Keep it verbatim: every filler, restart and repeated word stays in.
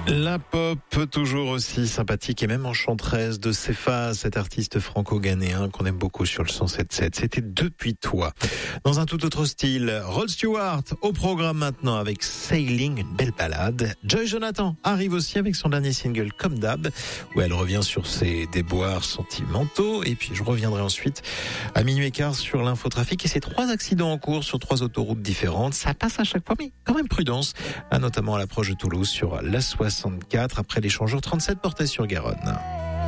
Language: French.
La pop, toujours aussi sympathique et même enchanteresse de Sefa, cet artiste franco-ghanéen qu'on aime beaucoup sur le cent sept sept. C'était Depuis toi. Dans un tout autre style, Rod Stewart au programme maintenant avec Sailing, une belle balade. Joy Jonathan arrive aussi avec son dernier single Comme d'hab, où elle revient sur ses déboires sentimentaux. Et puis je reviendrai ensuite à minuit et quart sur l'infotrafic et ces trois accidents en cours sur trois autoroutes différentes. Ça passe à chaque fois, mais quand même prudence, notamment à l'approche de Toulouse sur la soixante-quatre après l'échangeur trente-sept Portet-sur-Garonne.